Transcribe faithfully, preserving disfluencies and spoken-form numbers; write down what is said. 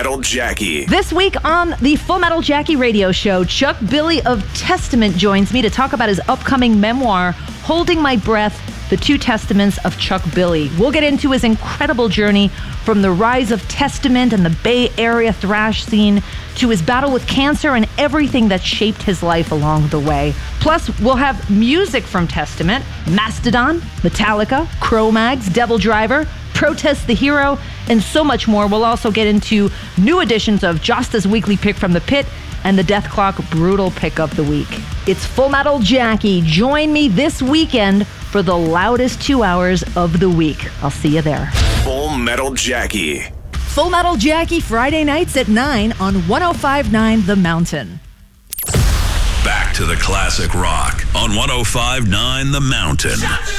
Metal Jackie. This week on the Full Metal Jackie radio show, Chuck Billy of Testament joins me to talk about his upcoming memoir, Holding My Breath, The Two Testaments of Chuck Billy. We'll get into his incredible journey from the rise of Testament and the Bay Area thrash scene to his battle with cancer and everything that shaped his life along the way. Plus, we'll have music from Testament, Mastodon, Metallica, Cro-Mags, Devil Driver, Protest the Hero, and so much more. We'll also get into new editions of Josta's Weekly Pick from the Pit and the Death Clock Brutal Pick of the Week. It's Full Metal Jackie. Join me this weekend for the loudest two hours of the week. I'll see you there. Full Metal Jackie. Full Metal Jackie, Friday nights at nine on one oh five point nine The Mountain. Back to the classic rock on one oh five point nine The Mountain.